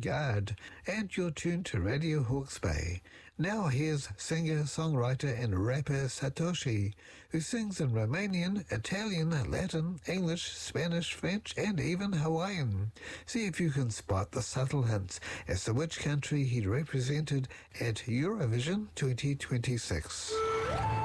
Yard. And you're tuned to Radio Hawke's Bay. Now here's singer, songwriter and rapper Satoshi, who sings in Romanian, Italian, Latin, English, Spanish, French and even Hawaiian. See if you can spot the subtle hints as to which country he represented at Eurovision 2026.